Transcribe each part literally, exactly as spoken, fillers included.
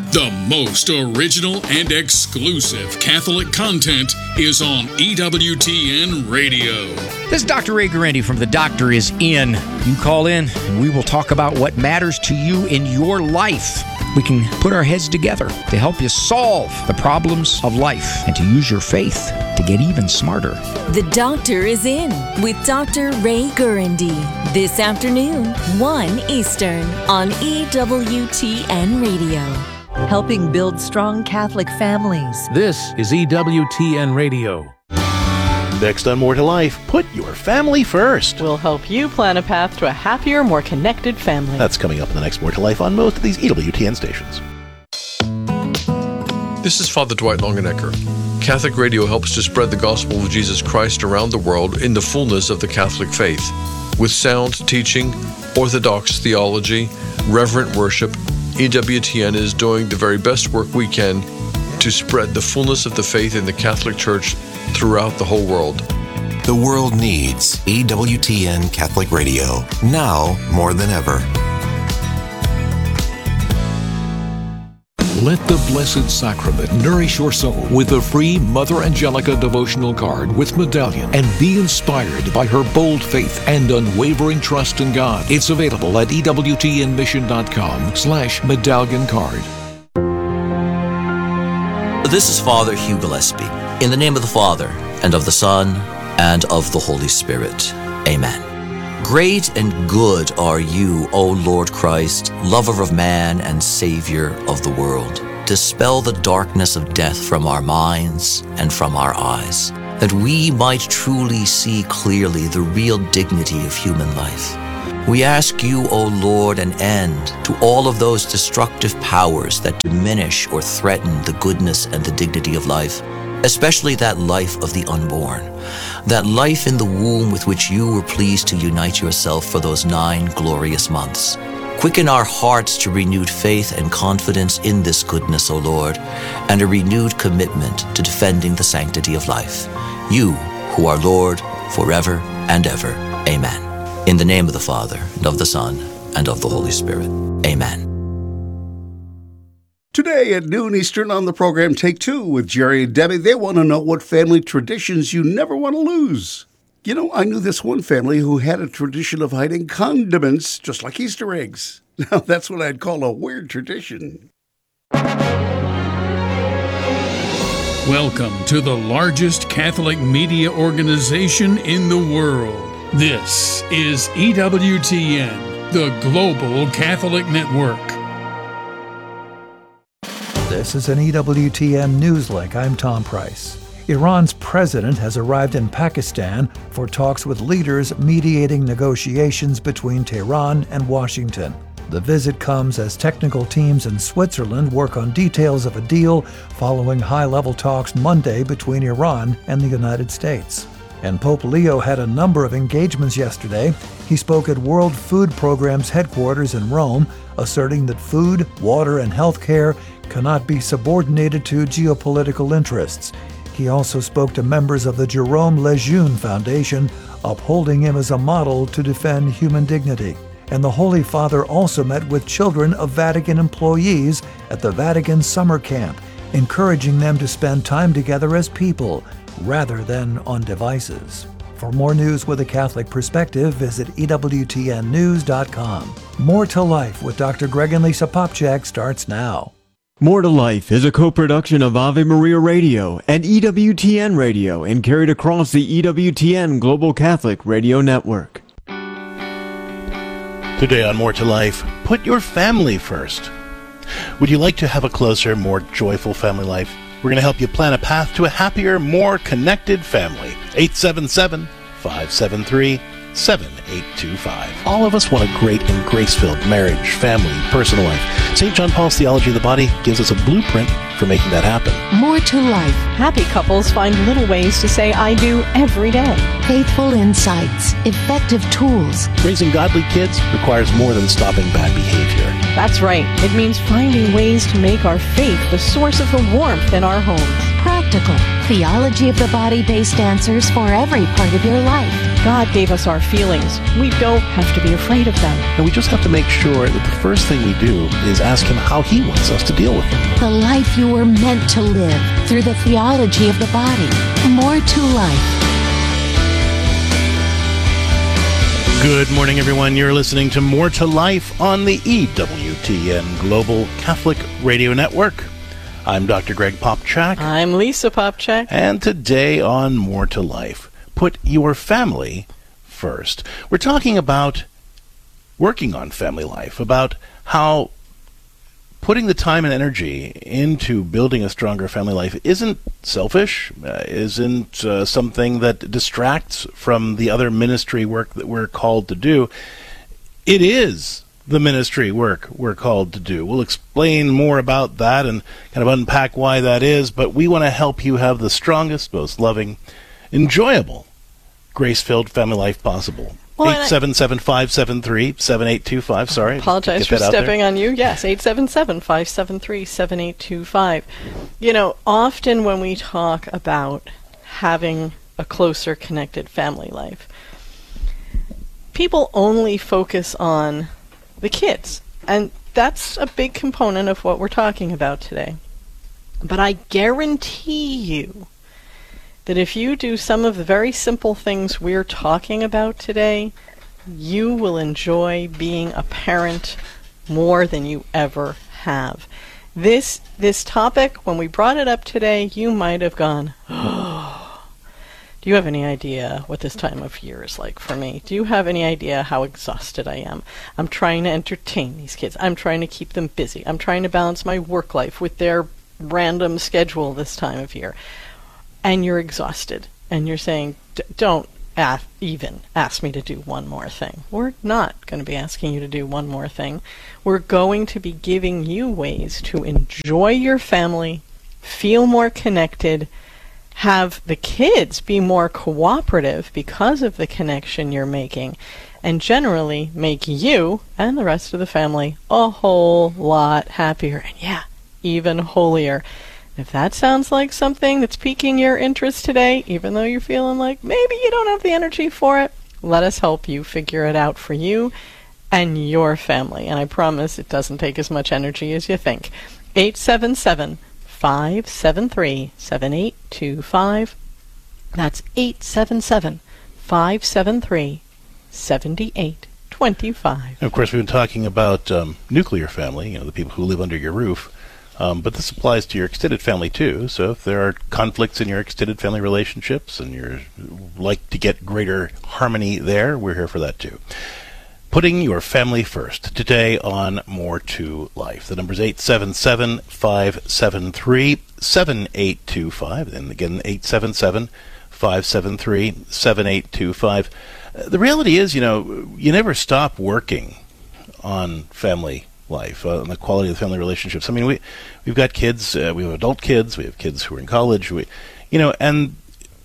The most original and exclusive Catholic content is on E W T N Radio. This is Doctor Ray Guarendi from The Doctor Is In. You call in and we will talk about what matters to you in your life. We can put our heads together to help you solve the problems of life and to use your faith to get even smarter. The Doctor Is In with Doctor Ray Guarendi. This afternoon, one Eastern on E W T N Radio. Helping build strong Catholic families. This is E W T N Radio. Next on More to Life, put your family first. We'll help you plan a path to a happier, more connected family. That's coming up in the next More to Life on most of these E W T N stations. This is Father Dwight Longenecker. Catholic Radio helps to spread the gospel of Jesus Christ around the world in the fullness of the Catholic faith. With sound teaching, orthodox theology, reverent worship, E W T N is doing the very best work we can to spread the fullness of the faith in the Catholic Church throughout the whole world. The world needs E W T N Catholic Radio, now more than ever. Let the Blessed Sacrament nourish your soul with the free Mother Angelica devotional card with medallion and be inspired by her bold faith and unwavering trust in God. It's available at ewtnmission.com slash medallion card. This is Father Hugh Gillespie. In the name of the Father, and of the Son, and of the Holy Spirit. Amen. Great and good are you, O Lord Christ, lover of man and Savior of the world. Dispel the darkness of death from our minds and from our eyes, that we might truly see clearly the real dignity of human life. We ask you, O Lord, an end to all of those destructive powers that diminish or threaten the goodness and the dignity of life, especially that life of the unborn, that life in the womb with which you were pleased to unite yourself for those nine glorious months. Quicken our hearts to renewed faith and confidence in this goodness, O Lord, and a renewed commitment to defending the sanctity of life. You, who are Lord, forever and ever. Amen. In the name of the Father, and of the Son, and of the Holy Spirit. Amen. Today at noon Eastern on the program Take Two with Jerry and Debbie, they want to know what family traditions you never want to lose. You know, I knew this one family who had a tradition of hiding condiments just like Easter eggs. Now, that's what I'd call a weird tradition. Welcome to the largest Catholic media organization in the world. This is E W T N, the Global Catholic Network. This is an E W T N Newslink. I'm Tom Price. Iran's president has arrived in Pakistan for talks with leaders mediating negotiations between Tehran and Washington. The visit comes as technical teams in Switzerland work on details of a deal following high-level talks Monday between Iran and the United States. And Pope Leo had a number of engagements yesterday. He spoke at World Food Programme's headquarters in Rome, asserting that food, water, and health care cannot be subordinated to geopolitical interests. He also spoke to members of the Jerome Lejeune Foundation, upholding him as a model to defend human dignity. And the Holy Father also met with children of Vatican employees at the Vatican summer camp, encouraging them to spend time together as people rather than on devices. For more news with a Catholic perspective, visit E W T N news dot com. More to Life with Doctor Greg and Lisa Popchak starts now. More to Life is a co-production of Ave Maria Radio and E W T N Radio and carried across the E W T N Global Catholic Radio Network. Today on More to Life, put your family first. Would you like to have a closer, more joyful family life? We're going to help you plan a path to a happier, more connected family. eight seven seven, five seven three, seven eight two five. All of us want a great and grace-filled marriage, family, personal life. Saint John Paul's Theology of the Body gives us a blueprint for making that happen. More to Life. Happy couples find little ways to say I do every day. Faithful insights, effective tools. Raising godly kids requires more than stopping bad behavior. That's right. It means finding ways to make our faith the source of the warmth in our homes. practical, theology of the body-based answers for every part of your life. God gave us our feelings. We don't have to be afraid of them. And we just have to make sure that the first thing we do is ask Him how He wants us to deal with them. The life you were meant to live through the theology of the body. More to life. Good morning, everyone. You're listening to More to Life on the E W T N Global Catholic Radio Network. I'm Doctor Greg Popchak. I'm Lisa Popchak. And today on More to Life, put your family first. We're talking about working on family life, about how putting the time and energy into building a stronger family life isn't selfish, uh, isn't uh, something that distracts from the other ministry work that we're called to do. It is the ministry work we're called to do. We'll explain more about that and kind of unpack why that is, but we want to help you have the strongest, most loving, enjoyable, grace-filled family life possible. Well, eight seven seven, five seven three, seven eight two five. Sorry. Apologize for stepping on you. Yes, eight seven seven, five seven three, seven eight two five. You know, often when we talk about having a closer connected family life, people only focus on the kids. And that's a big component of what we're talking about today. But I guarantee you that if you do some of the very simple things we're talking about today, you will enjoy being a parent more than you ever have. This this topic, when we brought it up today, you might have gone, oh, do you have any idea what this time of year is like for me? Do you have any idea how exhausted I am? I'm trying to entertain these kids. I'm trying to keep them busy. I'm trying to balance my work life with their random schedule this time of year. And you're exhausted, and you're saying, D- don't a- even ask me to do one more thing. We're not going to be asking you to do one more thing. We're going to be giving you ways to enjoy your family, feel more connected, have the kids be more cooperative because of the connection you're making, and generally make you and the rest of the family a whole lot happier, and yeah, even holier. If that sounds like something that's piquing your interest today, even though you're feeling like maybe you don't have the energy for it, let us help you figure it out for you and your family. And I promise it doesn't take as much energy as you think. eight seven seven, five seven three, seven eight two five. That's eight seven seven, five seven three, seven eight two five. Of course, we've been talking about um, nuclear family, you know, the people who live under your roof. Um, but this applies to your extended family too. So if there are conflicts in your extended family relationships and you're like to get greater harmony there, we're here for that too. Putting your family first. Today on More to Life. The number is eight seven seven, five seven three, seven eight two five. And again, eight seven seven, five seven three, seven eight two five. Uh, the reality is, you know, you never stop working on family life, uh, and the quality of the family relationships. I mean, we, we've got kids, uh, we have adult kids, we have kids who are in college, we, you know, and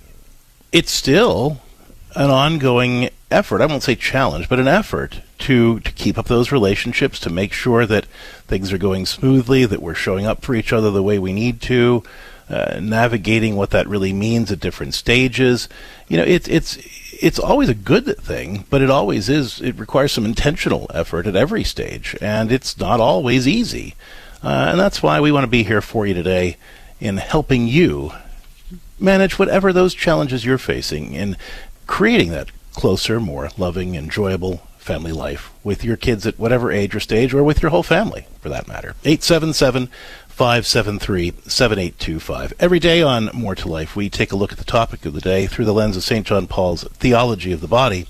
it's still an ongoing effort. I won't say challenge, but an effort to, to keep up those relationships, to make sure that things are going smoothly, that we're showing up for each other the way we need to, uh, navigating what that really means at different stages. You know, it's it's it's always a good thing, but it always is, it requires some intentional effort at every stage, and it's not always easy. Uh, and that's why we want to be here for you today in helping you manage whatever those challenges you're facing in creating that closer, more loving, enjoyable family life with your kids at whatever age or stage, or with your whole family, for that matter. eight seven seven, five seven three, seven eight two five. Every day on More to Life, we take a look at the topic of the day through the lens of Saint John Paul's theology of the body.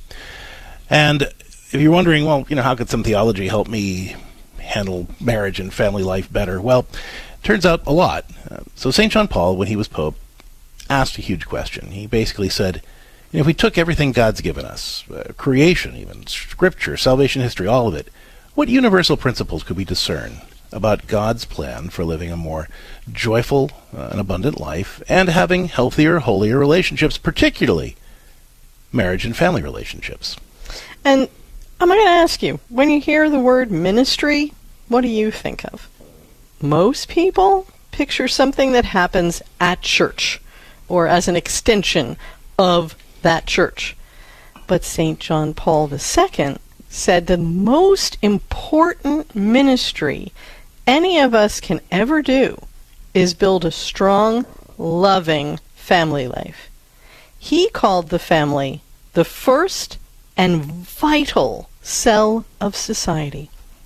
And if you're wondering, well, you know, how could some theology help me handle marriage and family life better? Well, turns out a lot. Uh, so Saint John Paul, when he was Pope, asked a huge question. He basically said, you know, if we took everything God's given us, uh, creation even, scripture, salvation history, all of it, what universal principles could we discern about God's plan for living a more joyful uh, and abundant life and having healthier, holier relationships, particularly marriage and family relationships? And I'm going to ask you, when you hear the word ministry, what do you think of? Most people picture something that happens at church or as an extension of that church. But Saint John Paul the Second said the most important ministry any of us can ever do is build a strong, loving family life. He called the family the first and vital cell of society.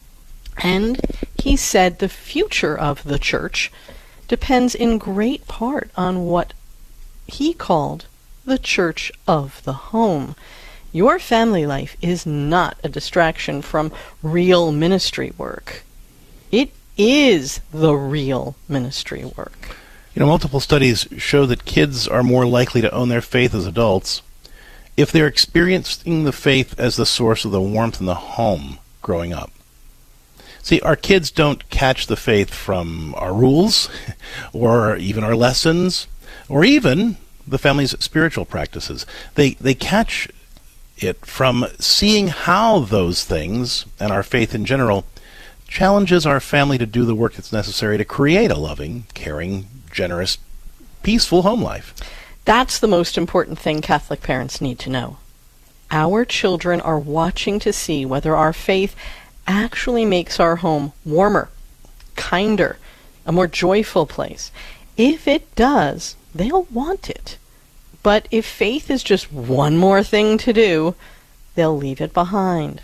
And he said the future of the church depends in great part on what he called the church of the home. Your family life is not a distraction from real ministry work. It is the real ministry work. You know, multiple studies show that kids are more likely to own their faith as adults if they're experiencing the faith as the source of the warmth in the home growing up. See, our kids don't catch the faith from our rules, or even our lessons, or even the family's spiritual practices. They they catch it from seeing how those things, and our faith in general, challenges our family to do the work that's necessary to create a loving, caring, generous, peaceful home life. That's the most important thing Catholic parents need to know. Our children are watching to see whether our faith actually makes our home warmer, kinder, a more joyful place. If it does, they'll want it. But if faith is just one more thing to do, they'll leave it behind.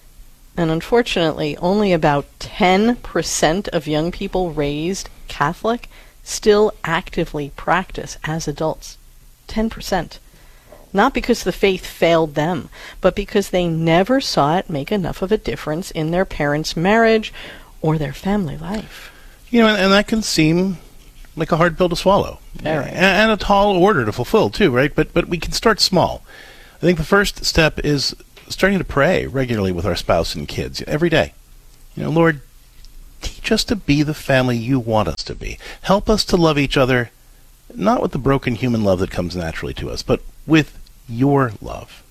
And unfortunately, only about ten percent of young people raised Catholic still actively practice as adults. ten percent. Not because the faith failed them, but because they never saw it make enough of a difference in their parents' marriage or their family life. You know, and, and that can seem like a hard pill to swallow. Very. And, and a tall order to fulfill, too, right? But but we can start small. I think the first step is starting to pray regularly with our spouse and kids every day. You know, Lord, teach us to be the family you want us to be. Help us to love each other, not with the broken human love that comes naturally to us, but with your love.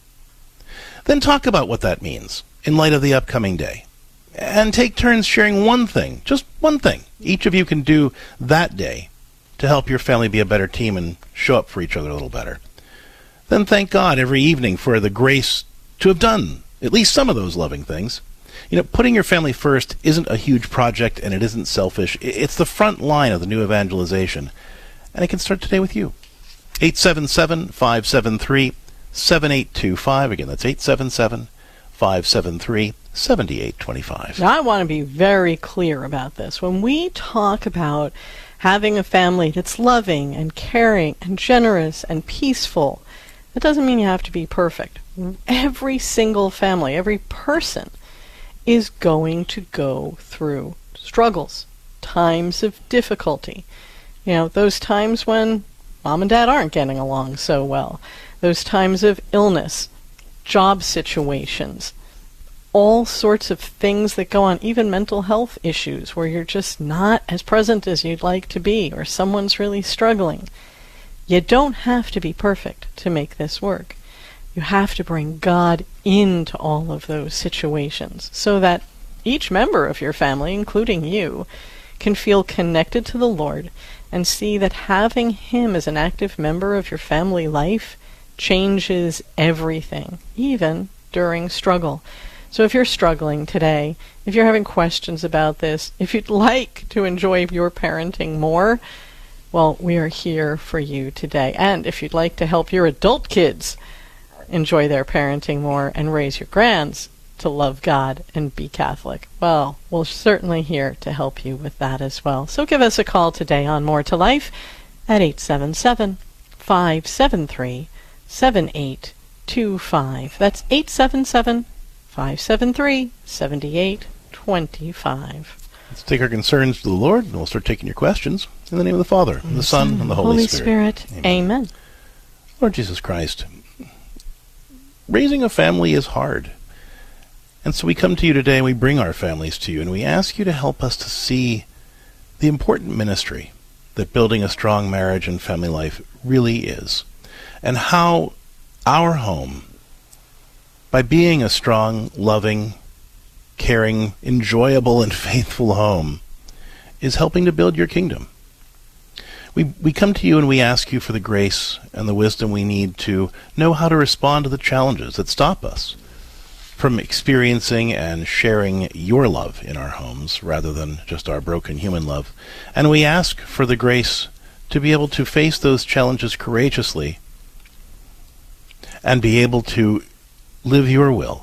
Then talk about what that means in light of the upcoming day. And take turns sharing one thing, just one thing, each of you can do that day to help your family be a better team and show up for each other a little better. Then thank God every evening for the grace to have done at least some of those loving things. You know, putting your family first isn't a huge project, and it isn't selfish. It's the front line of the new evangelization. And it can start today with you. eight seven seven, five seven three, seven eight two five. Again, that's eight seven seven, five seven three, seven eight two five. Now, I want to be very clear about this. When we talk about having a family that's loving and caring and generous and peaceful, that doesn't mean you have to be perfect. Every single family, every person is going to go through struggles, times of difficulty. You know, those times when mom and dad aren't getting along so well, those times of illness, job situations, all sorts of things that go on, even mental health issues where you're just not as present as you'd like to be, or someone's really struggling. You don't have to be perfect to make this work. You have to bring God into all of those situations so that each member of your family, including you, can feel connected to the Lord and see that having Him as an active member of your family life changes everything, even during struggle. So if you're struggling today, if you're having questions about this, if you'd like to enjoy your parenting more, well, we are here for you today. And if you'd like to help your adult kids enjoy their parenting more and raise your grands to love God and be Catholic, well, we're certainly here to help you with that as well. So give us a call today on More to Life at eight seven seven, five seven three, seven eight two five. That's eight seven seven, five seven three, seven eight two five. Let's take our concerns to the Lord, and we'll start taking your questions. In the name of the Father, and the Son, and the Holy, Holy Spirit. Spirit. Amen. Amen. Lord Jesus Christ, raising a family is hard. And so we come to you today, and we bring our families to you, and we ask you to help us to see the important ministry that building a strong marriage and family life really is, and how our home, by being a strong, loving, caring, enjoyable, and faithful home, is helping to build your kingdom We we come to you and we ask you for the grace and the wisdom we need to know how to respond to the challenges that stop us from experiencing and sharing your love in our homes rather than just our broken human love. And we ask for the grace to be able to face those challenges courageously and be able to live your will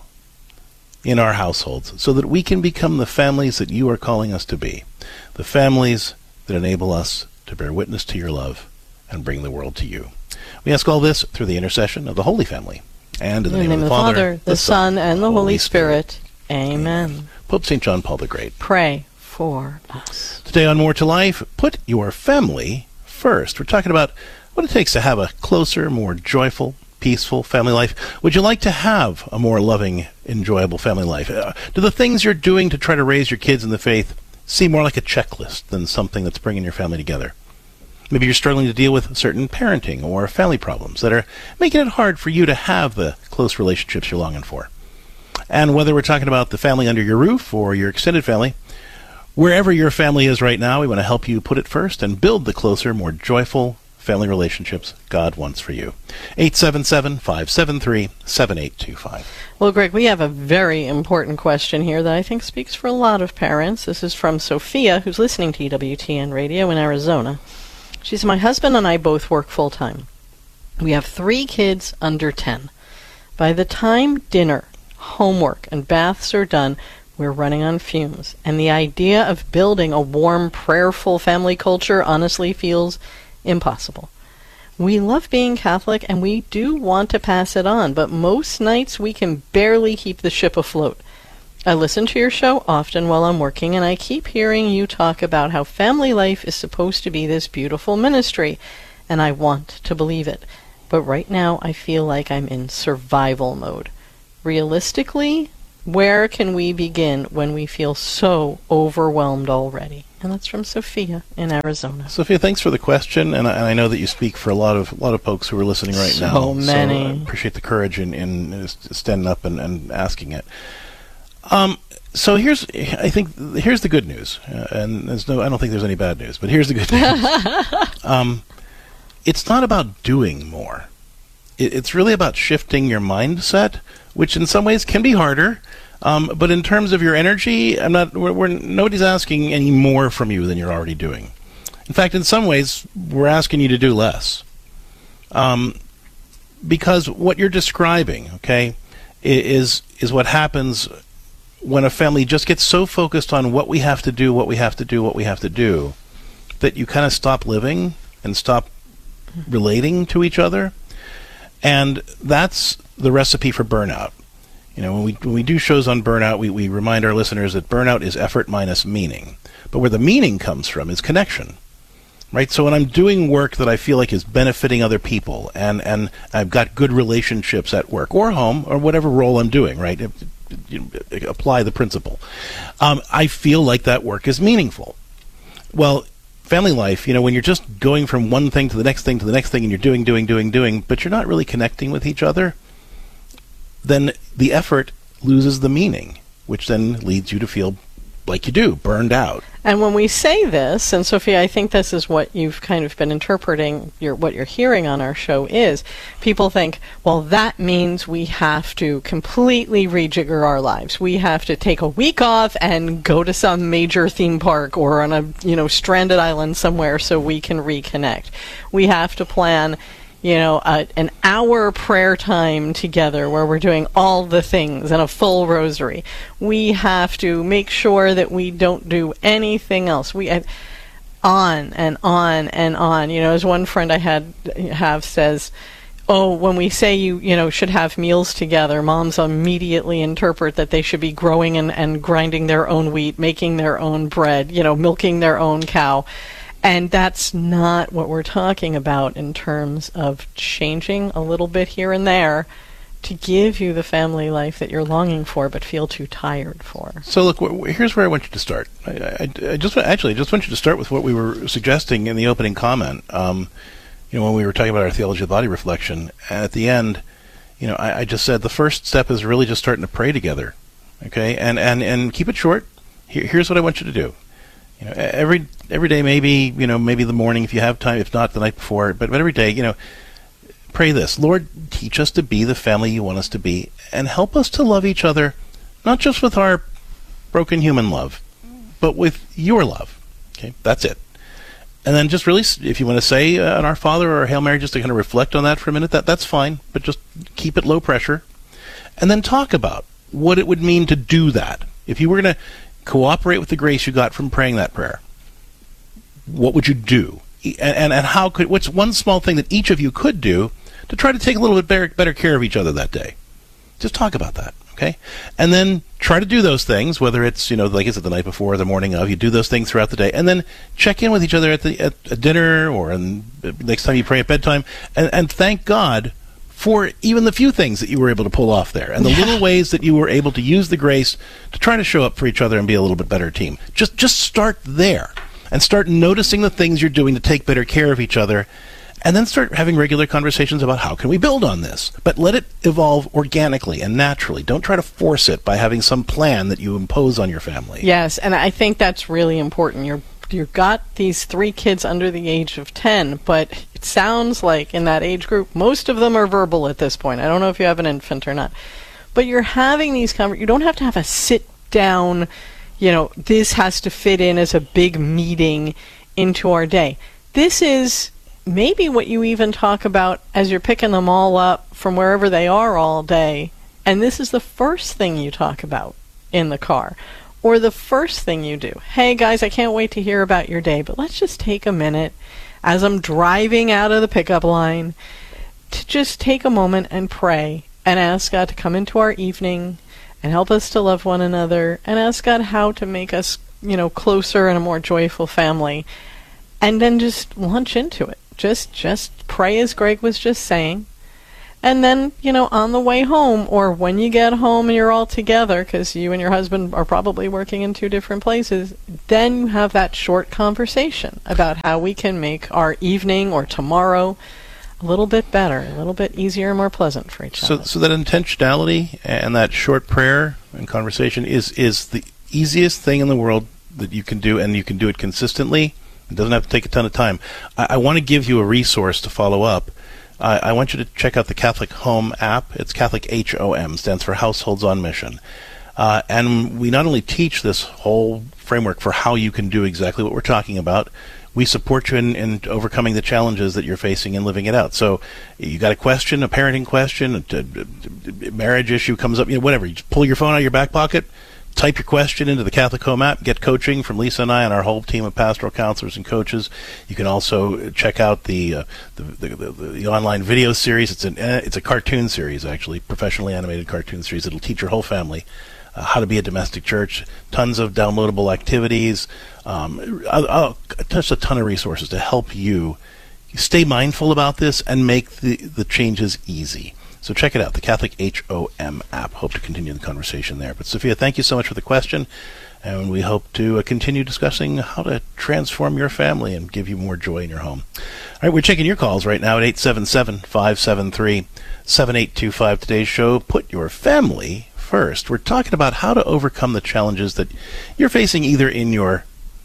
in our households so that we can become the families that you are calling us to be, the families that enable us to bear witness to your love and bring the world to you. We ask all this through the intercession of the Holy Family, and in the, in name, the name of the Father, Father the, the Son, and the Holy, Holy Spirit. Spirit. Amen. Amen. Pope Saint John Paul the Great, pray for us. Today on More to Life, put your family first. We're talking about what it takes to have a closer, more joyful, peaceful family life. Would you like to have a more loving, enjoyable family life? Uh, do the things you're doing to try to raise your kids in the faith seem more like a checklist than something that's bringing your family together? Maybe you're struggling to deal with certain parenting or family problems that are making it hard for you to have the close relationships you're longing for. And whether we're talking about the family under your roof or your extended family, wherever your family is right now, we want to help you put it first and build the closer, more joyful family relationships God wants for you. eight seven seven, five seven three, seven eight two five. Well, Greg, we have a very important question here that I think speaks for a lot of parents. This is from Sophia, who's listening to E W T N Radio in Arizona. She said, my husband and I both work full-time. We have three kids under ten. By the time dinner, homework, and baths are done, we're running on fumes. And the idea of building a warm, prayerful family culture honestly feels impossible. We love being Catholic, and we do want to pass it on, but most nights we can barely keep the ship afloat. I listen to your show often while I'm working, and I keep hearing you talk about how family life is supposed to be this beautiful ministry, and I want to believe it. But right now I feel like I'm in survival mode. Realistically, where can we begin when we feel so overwhelmed already? And that's from Sophia in Arizona. Sophia, thanks for the question, and I, and I know that you speak for a lot of a lot of folks who are listening right so now. So many. So I appreciate the courage in, in standing up and, and asking it. Um, so here's, I think, here's the good news, uh, and there's no, I don't think there's any bad news, but here's the good news. um, it's not about doing more. It, it's really about shifting your mindset, which in some ways can be harder. Um, but in terms of your energy, I'm not. We're, we're nobody's asking any more from you than you're already doing. In fact, in some ways, we're asking you to do less. Um, because what you're describing, okay, is is what happens when a family just gets so focused on what we have to do, what we have to do, what we have to do, that you kind of stop living and stop relating to each other. And that's the recipe for burnout. You know, when we when we do shows on burnout, we, we remind our listeners that burnout is effort minus meaning. But where the meaning comes from is connection. Right? So when I'm doing work that I feel like is benefiting other people, and, and I've got good relationships at work or home or whatever role I'm doing, right? You apply the principle. Um, I feel like that work is meaningful. Well, family life, you know, when you're just going from one thing to the next thing to the next thing and you're doing, doing, doing, doing, but you're not really connecting with each other, then the effort loses the meaning, which then leads you to feel like you do, burned out. And when we say this, and Sophia, I think this is what you've kind of been interpreting, your, what you're hearing on our show is, people think, well, that means we have to completely rejigger our lives. We have to take a week off and go to some major theme park or on a, you know, stranded island somewhere so we can reconnect. We have to plan, you know, a, an hour prayer time together where we're doing all the things and a full rosary. We have to make sure that we don't do anything else. We uh, on and on and on. You know, as one friend I had have says, oh, when we say you, you know, should have meals together, moms immediately interpret that they should be growing and, and grinding their own wheat, making their own bread, you know, milking their own cow. And that's not what we're talking about in terms of changing a little bit here and there to give you the family life that you're longing for but feel too tired for. So look, wh- here's where I want you to start. I, I, I just actually I just want you to start with what we were suggesting in the opening comment. Um, you know, when we were talking about our theology of the body reflection, and at the end, you know, I, I just said the first step is really just starting to pray together. Okay, and and and keep it short. Here, here's what I want you to do. You know, every every day, maybe, you know, maybe the morning if you have time, if not the night before, but, but every day, you know, pray this: Lord, teach us to be the family you want us to be, and help us to love each other, not just with our broken human love, but with your love. Okay, that's it. And then just really, if you want to say uh, an Our Father or a Hail Mary, just to kind of reflect on that for a minute, that that's fine, but just keep it low pressure. And then talk about what it would mean to do that. If you were going to cooperate with the grace you got from praying that prayer, what would you do? And, and, and how could, what's one small thing that each of you could do to try to take a little bit better, better care of each other that day? Just talk about that, okay? And then try to do those things, whether it's, you know, like I said, the night before or the morning of, you do those things throughout the day, and then check in with each other at the at, at dinner or in, next time you pray at bedtime, and, and thank God for even the few things that you were able to pull off there, and the little ways that you were able to use the grace to try to show up for each other and be a little bit better team. Just just start there, and start noticing the things you're doing to take better care of each other, and then start having regular conversations about how can we build on this. But let it evolve organically and naturally. Don't try to force it by having some plan that you impose on your family. Yes, and I think that's really important. You're You've got these three kids under the age of ten, but it sounds like in that age group, most of them are verbal at this point. I don't know if you have an infant or not. But you're having these conversations. You don't have to have a sit-down, you know, this has to fit in as a big meeting into our day. This is maybe what you even talk about as you're picking them all up from wherever they are all day. And this is the first thing you talk about in the car. Or the first thing you do. Hey guys, I can't wait to hear about your day, but let's just take a minute as I'm driving out of the pickup line to just take a moment and pray and ask God to come into our evening and help us to love one another and ask God how to make us, you know, closer and a more joyful family. And then just launch into it. Just just pray as Greg was just saying. And then, you know, on the way home, or when you get home and you're all together, because you and your husband are probably working in two different places, then you have that short conversation about how we can make our evening or tomorrow a little bit better, a little bit easier and more pleasant for each so, other. So that intentionality and that short prayer and conversation is, is the easiest thing in the world that you can do, and you can do it consistently. It doesn't have to take a ton of time. I, I want to give you a resource to follow up. Uh, I want you to check out the Catholic Home app. It's Catholic H O M, stands for Households on Mission. Uh, and we not only teach this whole framework for how you can do exactly what we're talking about, we support you in, in overcoming the challenges that you're facing and living it out. So you got a question, a parenting question, a, a, a marriage issue comes up, you know, whatever. You just pull your phone out of your back pocket, type your question into the Catholic Home app, get coaching from Lisa and I and our whole team of pastoral counselors and coaches. You can also check out the uh, the, the, the, the online video series. It's an uh, it's a cartoon series, actually, professionally animated cartoon series. It'll teach your whole family uh, how to be a domestic church. Tons of downloadable activities. Um, I'll, I'll touch a ton of resources to help you stay mindful about this and make the, the changes easy. So check it out, the Catholic H O M app. Hope to continue the conversation there. But Sophia, thank you so much for the question, and we hope to uh, continue discussing how to transform your family and give you more joy in your home. All right, we're taking your calls right now at eight seven seven, five seven three, seven eight two five. Today's show, Put Your Family First. We're talking about how to overcome the challenges that you're facing either in your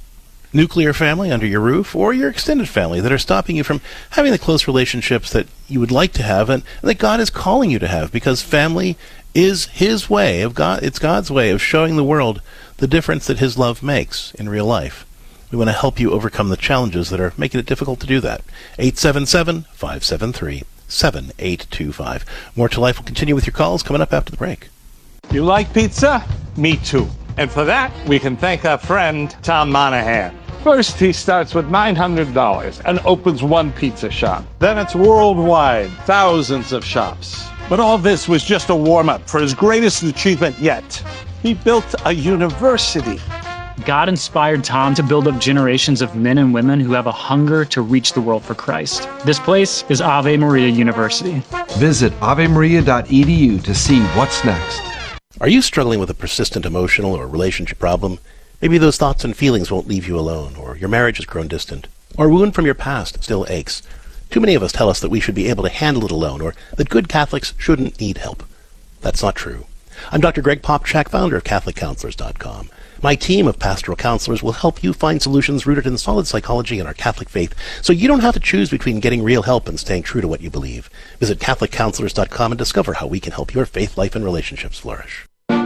nuclear family under your roof or your extended family that are stopping you from having the close relationships that you would like to have and, and that God is calling you to have, because family is His way of God. It's God's way of showing the world the difference that His love makes in real life. We want to help you overcome the challenges that are making it difficult to do that. eight seven seven, five seven three, seven eight two five. More to Life will continue with your calls coming up after the break. You like pizza? Me too. And for that, we can thank our friend Tom Monahan. First, he starts with nine hundred dollars and opens one pizza shop. Then it's worldwide, thousands of shops. But all this was just a warm-up for his greatest achievement yet. He built a university. God inspired Tom to build up generations of men and women who have a hunger to reach the world for Christ. This place is Ave Maria University. Visit ave maria dot e d u to see what's next. Are you struggling with a persistent emotional or relationship problem? Maybe those thoughts and feelings won't leave you alone, or your marriage has grown distant, or a wound from your past still aches. Too many of us tell us that we should be able to handle it alone, or that good Catholics shouldn't need help. That's not true. I'm Doctor Greg Popchak, founder of Catholic Counselors dot com. My team of pastoral counselors will help you find solutions rooted in solid psychology and our Catholic faith, so you don't have to choose between getting real help and staying true to what you believe. Visit Catholic Counselors dot com and discover how we can help your faith, life, and relationships flourish.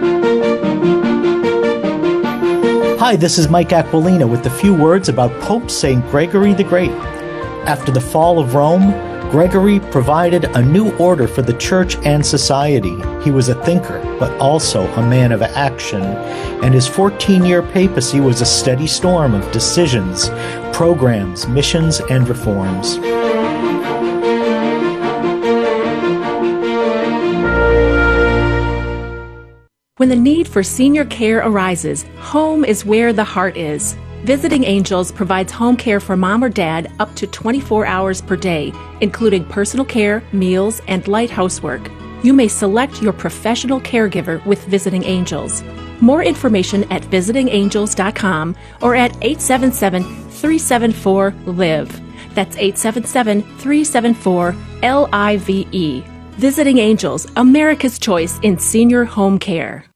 Hi, this is Mike Aquilina with a few words about Pope Saint Gregory the Great. After the fall of Rome, Gregory provided a new order for the church and society. He was a thinker, but also a man of action, and his fourteen-year papacy was a steady storm of decisions, programs, missions, and reforms. When the need for senior care arises, home is where the heart is. Visiting Angels provides home care for mom or dad up to twenty-four hours per day, including personal care, meals, and light housework. You may select your professional caregiver with Visiting Angels. More information at visiting angels dot com or at eight seven seven, three seven four, L I V E. That's eight seven seven, three seven four, L I V E. Visiting Angels, America's choice in senior home care.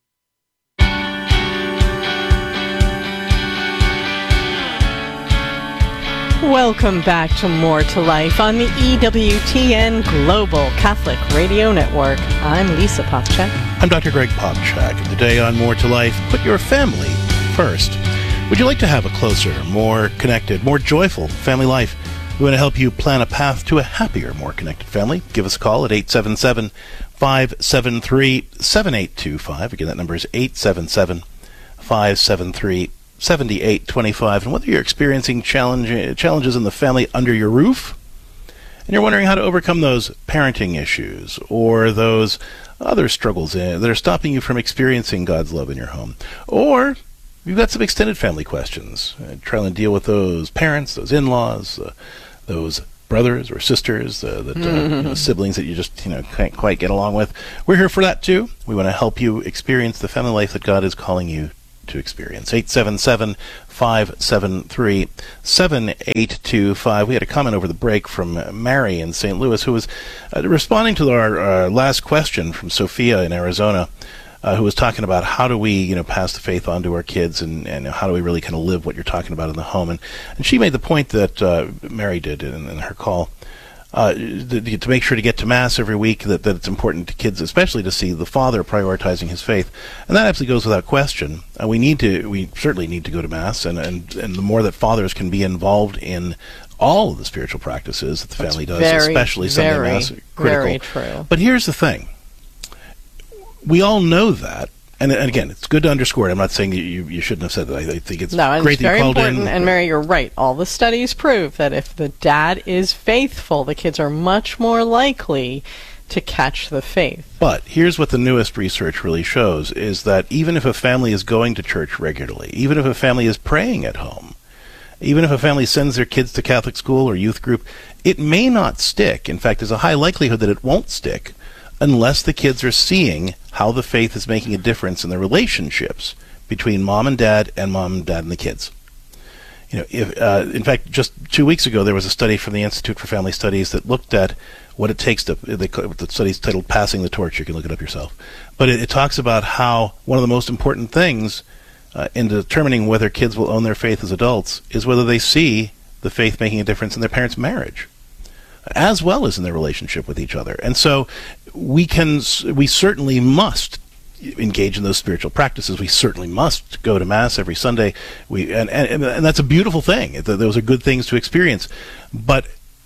Welcome back to More to Life on the E W T N Global Catholic Radio Network. I'm Lisa Popchak. I'm Doctor Greg Popchak. Today on More to Life, put your family first. Would you like to have a closer, more connected, more joyful family life? We want to help you plan a path to a happier, more connected family. Give us a call at eight seven seven, five seven three, seven eight two five. Again, that number is eight seven seven, five seven three, seven eight two five. And whether you're experiencing challenge, challenges in the family under your roof, and you're wondering how to overcome those parenting issues or those other struggles that are stopping you from experiencing God's love in your home, or you've got some extended family questions, uh, trying to deal with those parents, those in-laws, uh, those brothers or sisters, uh, that uh, mm-hmm. you know, siblings that you just you know can't quite get along with. We're here for that too. We want to help you experience the family life that God is calling you to experience. eight seven seven, five seven three, seven eight two five. We had a comment over the break from Mary in Saint Louis, who was uh, responding to our uh, last question from Sophia in Arizona, Uh, who was talking about how do we, you know, pass the faith on to our kids, and, and how do we really kind of live what you're talking about in the home. And, and she made the point that uh, Mary did in, in her call, uh, to, to make sure to get to Mass every week, that, that it's important to kids, especially to see the father prioritizing his faith. And that absolutely goes without question. Uh, we need to, we certainly need to go to Mass, and, and, and the more that fathers can be involved in all of the spiritual practices that the family does, very, especially Sunday very, Mass, critical. Very true. But here's the thing. We all know that, and, and again, it's good to underscore it. I'm not saying you, you, you shouldn't have said that. I, I think it's no, and great it's that very you called important. in. And Mary, you're right. All the studies prove that if the dad is faithful, the kids are much more likely to catch the faith. But here's what the newest research really shows, is that even if a family is going to church regularly, even if a family is praying at home, even if a family sends their kids to Catholic school or youth group, it may not stick. In fact, there's a high likelihood that it won't stick unless the kids are seeing how the faith is making a difference in the relationships between mom and dad and mom and dad and the kids. You know, if, uh, in fact, just two weeks ago, there was a study from the Institute for Family Studies that looked at what it takes to, they, the study's titled Passing the Torch. You can look it up yourself. But it, it talks about how one of the most important things uh, in determining whether kids will own their faith as adults is whether they see the faith making a difference in their parents' marriage, as well as in their relationship with each other. And so we can, we certainly must engage in those spiritual practices. We certainly must go to Mass every Sunday. We and, and, and that's a beautiful thing. Those are good things to experience. But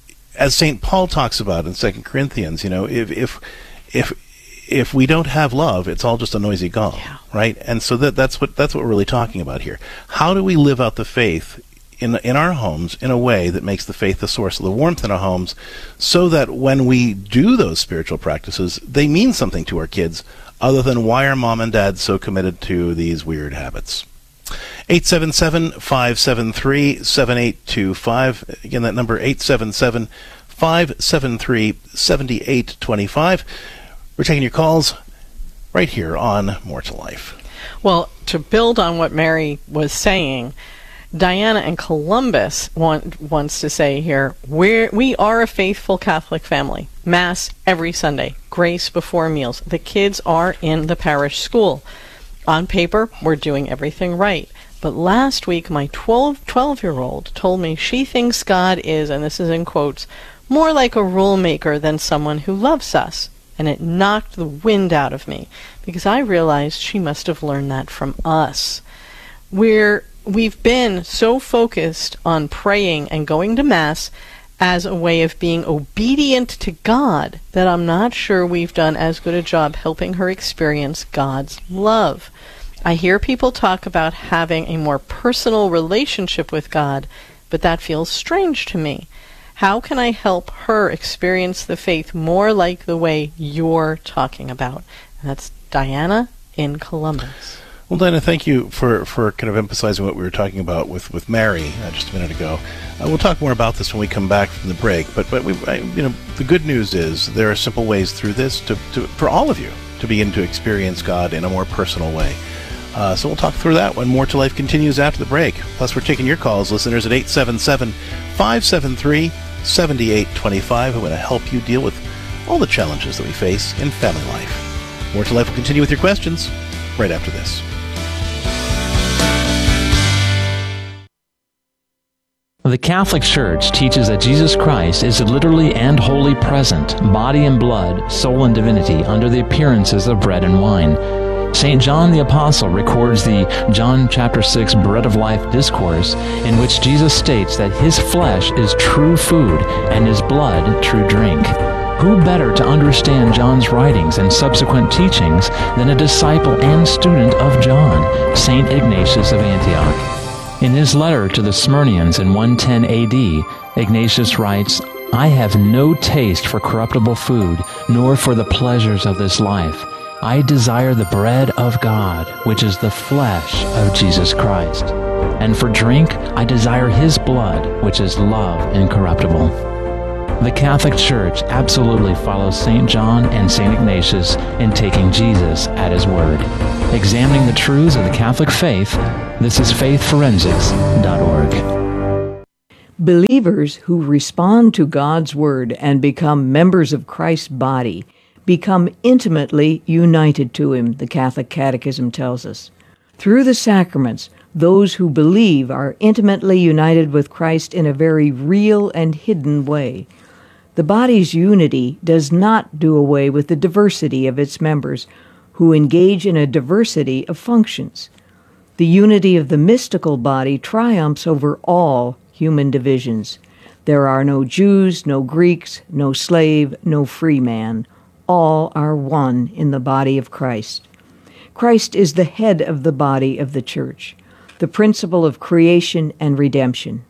as Saint Paul talks about in Second Corinthians, you know, if if if if we don't have love, it's all just a noisy gong, yeah. right? And so that that's what that's what we're really talking about here. How do we live out the faith in in our homes in a way that makes the faith the source of the warmth in our homes, so that when we do those spiritual practices, they mean something to our kids, other than why are mom and dad so committed to these weird habits? eight seven seven, five seven three, seven eight two five. Again, that number, eight seven seven, five seven three, seven eight two five. We're taking your calls right here on More to Life. Well, to build on what Mary was saying, Diana in Columbus want, wants to say here, we're, we are a faithful Catholic family. Mass every Sunday. Grace before meals. The kids are in the parish school. On paper, we're doing everything right. But last week, my twelve, twelve-year-old told me she thinks God is, and this is in quotes, more like a rule maker than someone who loves us. And it knocked the wind out of me, because I realized she must have learned that from us. We're, we've been so focused on praying and going to Mass as a way of being obedient to God that I'm not sure we've done as good a job helping her experience God's love. I hear people talk about having a more personal relationship with God, but that feels strange to me. How can I help her experience the faith more like the way you're talking about? And that's Diana in Columbus. Well, Diana, thank you for, for kind of emphasizing what we were talking about with, with Mary uh, just a minute ago. Uh, we'll talk more about this when we come back from the break. But but we, I, you know, the good news is there are simple ways through this to, to for all of you to begin to experience God in a more personal way. Uh, so we'll talk through that when More to Life continues after the break. Plus, we're taking your calls, listeners, at eight seven seven, five seven three, seven eight two five. We're going to help you deal with all the challenges that we face in family life. More to Life will continue with your questions right after this. The Catholic Church teaches that Jesus Christ is literally and wholly present, body and blood, soul and divinity, under the appearances of bread and wine. Saint John the Apostle records the John chapter six Bread of Life discourse, in which Jesus states that his flesh is true food and his blood true drink. Who better to understand John's writings and subsequent teachings than a disciple and student of John, Saint Ignatius of Antioch? In his letter to the Smyrnians in one ten A D, Ignatius writes, "I have no taste for corruptible food, nor for the pleasures of this life. I desire the bread of God, which is the flesh of Jesus Christ. And for drink, I desire his blood, which is love incorruptible." The Catholic Church absolutely follows Saint John and Saint Ignatius in taking Jesus at his word. Examining the truths of the Catholic faith, this is faith forensics dot org. Believers who respond to God's word and become members of Christ's body become intimately united to him, the Catholic Catechism tells us. Through the sacraments, those who believe are intimately united with Christ in a very real and hidden way. The body's unity does not do away with the diversity of its members, who engage in a diversity of functions. The unity of the mystical body triumphs over all human divisions. There are no Jews, no Greeks, no slave, no free man. All are one in the body of Christ. Christ is the head of the body of the Church, the principle of creation and redemption.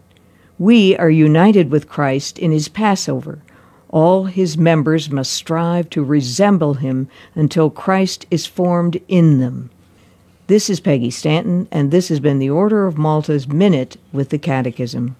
We are united with Christ in his Passover. All his members must strive to resemble him until Christ is formed in them. This is Peggy Stanton, and this has been the Order of Malta's Minute with the Catechism.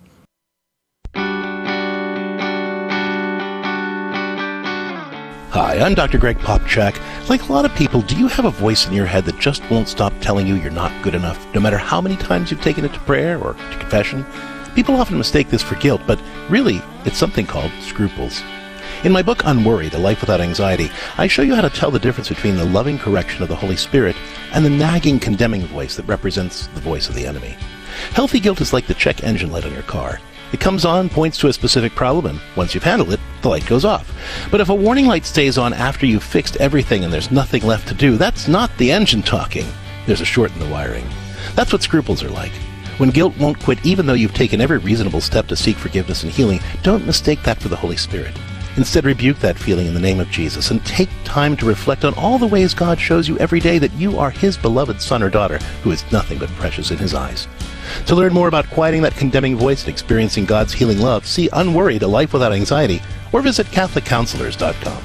Hi, I'm Doctor Greg Popchak. Like a lot of people, do you have a voice in your head that just won't stop telling you you're not good enough, no matter how many times you've taken it to prayer or to confession? People often mistake this for guilt, but really, it's something called scruples. In my book, Unworried, A Life Without Anxiety, I show you how to tell the difference between the loving correction of the Holy Spirit and the nagging, condemning voice that represents the voice of the enemy. Healthy guilt is like the check engine light on your car. It comes on, points to a specific problem, and once you've handled it, the light goes off. But if a warning light stays on after you've fixed everything and there's nothing left to do, that's not the engine talking. There's a short in the wiring. That's what scruples are like. When guilt won't quit even though you've taken every reasonable step to seek forgiveness and healing, don't mistake that for the Holy Spirit. Instead, rebuke that feeling in the name of Jesus and take time to reflect on all the ways God shows you every day that you are his beloved son or daughter who is nothing but precious in his eyes. To learn more about quieting that condemning voice and experiencing God's healing love, see Unworried, A Life Without Anxiety, or visit Catholic Counselors dot com.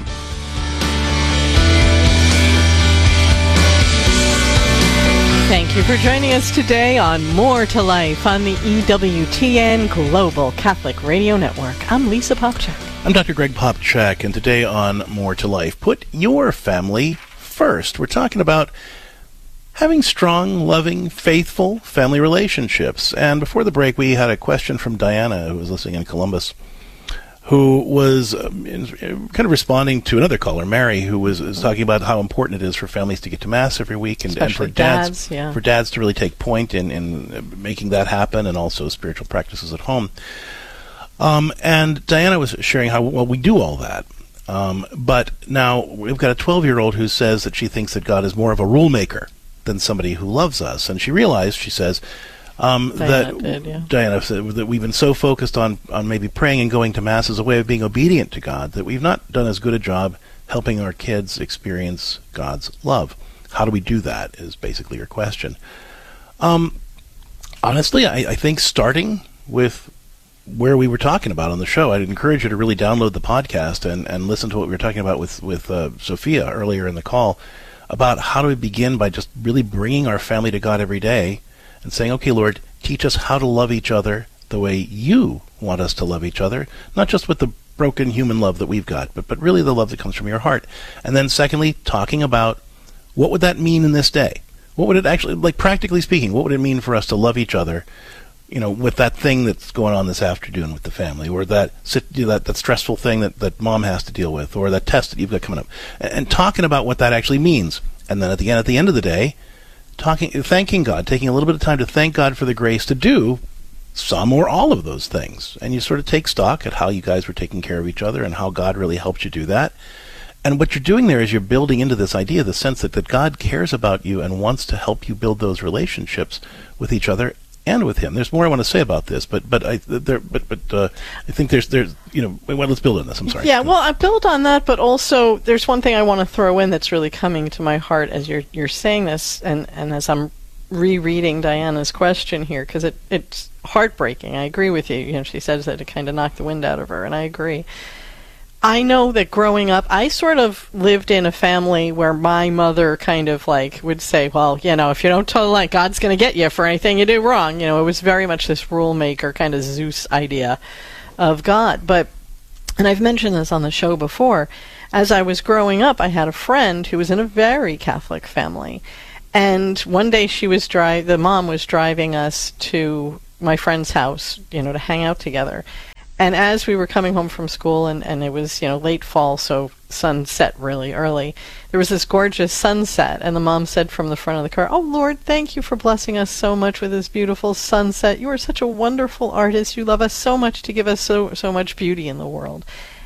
Thank you for joining us today on More to Life on the E W T N Global Catholic Radio Network. I'm Lisa Popchak. I'm Doctor Greg Popchak, and today on More to Life, put your family first. We're talking about having strong, loving, faithful family relationships. And before the break, we had a question from Diana, who was listening in Columbus, who was um, in, kind of responding to another caller, Mary, who was, was talking about how important it is for families to get to Mass every week, and, and for dads, dads yeah. for dads to really take point in, in making that happen, and also spiritual practices at home. Um, and Diana was sharing how well we do all that. Um, but now we've got a twelve-year-old who says that she thinks that God is more of a rule maker than somebody who loves us. And she realized, she says, um, Diana that did, yeah. Diana said that we've been so focused on, on maybe praying and going to Mass as a way of being obedient to God that we've not done as good a job helping our kids experience God's love. How do we do that is basically your question. Um, honestly, I, I think starting with where we were talking about on the show, I'd encourage you to really download the podcast and, and listen to what we were talking about with, with uh, Sophia earlier in the call about how do we begin by just really bringing our family to God every day and saying, okay, Lord, teach us how to love each other the way you want us to love each other, not just with the broken human love that we've got, but, but really the love that comes from your heart. And then secondly, talking about what would that mean in this day? What would it actually, like practically speaking, what would it mean for us to love each other, you know, with that thing that's going on this afternoon with the family, or that you know, that, that stressful thing that, that mom has to deal with, or that test that you've got coming up, and, and talking about what that actually means. And then at the end, at the end of the day, talking, thanking God, taking a little bit of time to thank God for the grace to do some or all of those things. And you sort of take stock at how you guys were taking care of each other and how God really helped you do that. And what you're doing there is you're building into this idea, the sense that, that God cares about you and wants to help you build those relationships with each other and with Him. There's more I want to say about this, but but I there but but uh, I think there's there's you know well, let's build on this. I'm sorry. Yeah, well, I build on that, but also there's one thing I want to throw in that's really coming to my heart as you're you're saying this, and and as I'm rereading Diana's question here, because it it's heartbreaking. I agree with you. You know, she says that it kind of knocked the wind out of her, and I agree. I know that growing up, I sort of lived in a family where my mother kind of like would say, well, you know, if you don't tell like God's going to get you for anything you do wrong. You know, it was very much this rule maker kind of Zeus idea of God. But, and I've mentioned this on the show before, as I was growing up, I had a friend who was in a very Catholic family. And one day she was dri- the mom was driving us to my friend's house, you know, to hang out together. And as we were coming home from school, and, and it was, you know, late fall, so sun set really early, there was this gorgeous sunset, and the mom said from the front of the car, "Oh, Lord, thank you for blessing us so much with this beautiful sunset. You are such a wonderful artist. You love us so much to give us so, so much beauty in the world."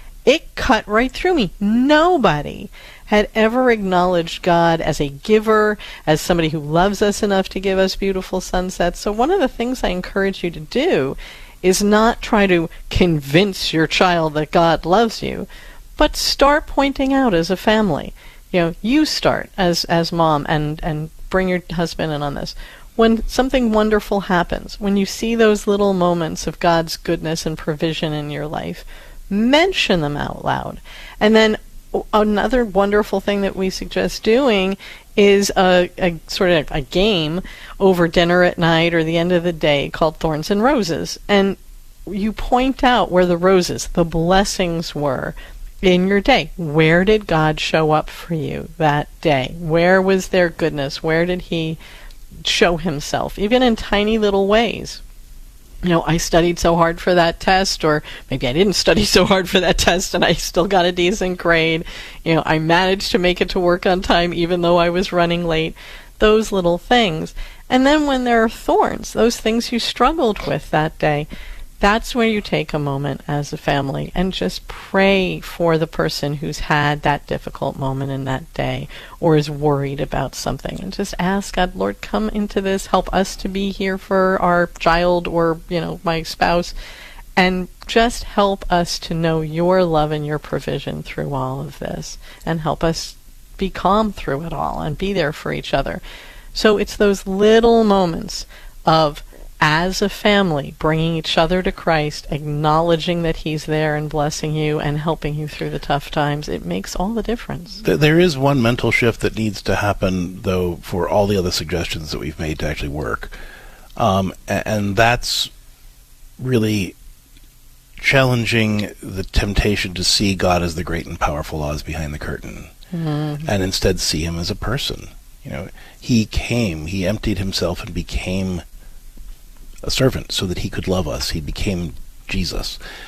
It cut right through me. Nobody had ever acknowledged God as a giver, as somebody who loves us enough to give us beautiful sunsets. So one of the things I encourage you to do is not try to convince your child that God loves you, but start pointing out as a family. You know, you start as as mom and, and bring your husband in on this. When something wonderful happens, when you see those little moments of God's goodness and provision in your life, mention them out loud. And then another wonderful thing that we suggest doing is a, a sort of a game over dinner at night or the end of the day called Thorns and Roses. And you point out where the roses, the blessings were in your day. Where did God show up for you that day? Where was there goodness? Where did He show Himself? Even in tiny little ways. You know, I studied so hard for that test, or maybe I didn't study so hard for that test and I still got a decent grade. You know, I managed to make it to work on time even though I was running late. Those little things. And then when there are thorns, those things you struggled with that day, that's where you take a moment as a family and just pray for the person who's had that difficult moment in that day or is worried about something. And just ask God, Lord, come into this, help us to be here for our child or, you know, my spouse, and just help us to know your love and your provision through all of this, and help us be calm through it all and be there for each other. So it's those little moments of, as a family, bringing each other to Christ, acknowledging that He's there and blessing you and helping you through the tough times. It makes all the difference. There is one mental shift that needs to happen, though, for all the other suggestions that we've made to actually work. Um, and that's really challenging the temptation to see God as the great and powerful Oz behind the curtain, mm-hmm. and instead see Him as a person. You know, He came, He emptied Himself and became a servant so that He could love us. He became Jesus.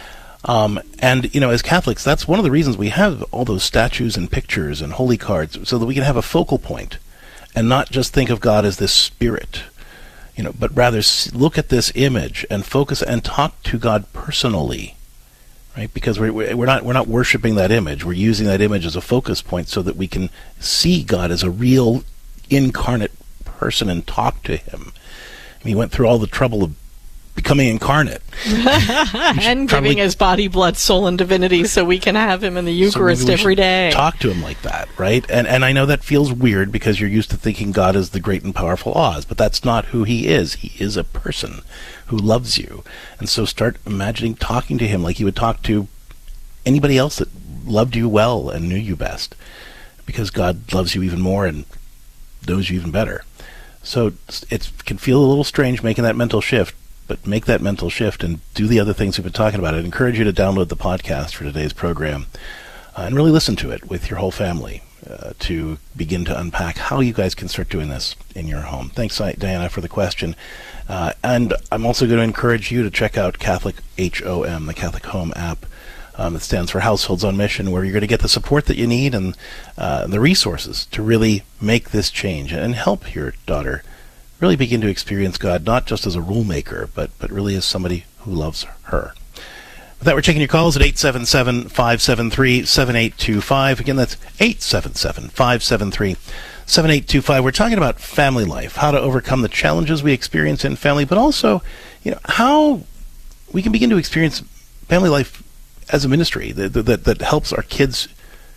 Um, and, you know, as Catholics, that's one of the reasons we have all those statues and pictures and holy cards, so that we can have a focal point and not just think of God as this spirit, you know, but rather look at this image and focus and talk to God personally, right? Because we're, we're not we're not worshiping that image. We're using that image as a focus point so that we can see God as a real incarnate person and talk to him. I mean, he went through all the trouble of becoming incarnate. And giving his body, blood, soul, and divinity so we can have him in the Eucharist so every day. Talk to him like that, right? And and I know that feels weird because you're used to thinking God is the great and powerful Oz, but that's not who he is. He is a person who loves you. And so start imagining talking to him like you would talk to anybody else that loved you well and knew you best, because God loves you even more and knows you even better. So it can feel a little strange making that mental shift, but make that mental shift and do the other things we've been talking about. I'd encourage you to download the podcast for today's program uh, and really listen to it with your whole family uh, to begin to unpack how you guys can start doing this in your home. Thanks, Diana, for the question. Uh, and I'm also going to encourage you to check out Catholic H O M, the Catholic Home app. Um, it stands for Households on Mission, where you're going to get the support that you need and uh, the resources to really make this change and help your daughter really begin to experience God, not just as a rule maker, but, but really as somebody who loves her. With that, we're taking your calls at eight seven seven, five seven three, seven eight two five. Again, that's eight seven seven, five seven three, seven eight two five. We're talking about family life, how to overcome the challenges we experience in family, but also, you know, how we can begin to experience family life as a ministry that, that, that helps our kids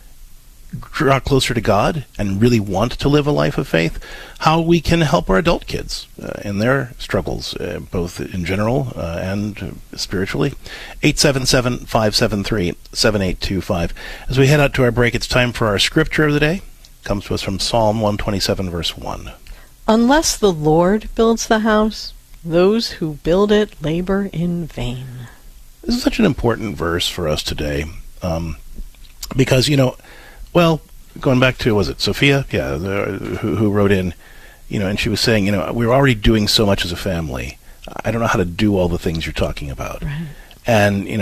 draw closer to God and really want to live a life of faith, how we can help our adult kids uh, in their struggles, uh, both in general uh, and uh, spiritually. eight seven seven, five seven three, seven eight two five. As we head out to our break, it's time for our scripture of the day. It comes to us from Psalm one twenty-seven, verse one. Unless the Lord builds the house, those who build it labor in vain. This is such an important verse for us today um, because, you know, well, going back to, was it Sophia? Yeah, the, who, who wrote in, you know, and she was saying, you know, we're already doing so much as a family. I don't know how to do all the things you're talking about. Right. And, you know,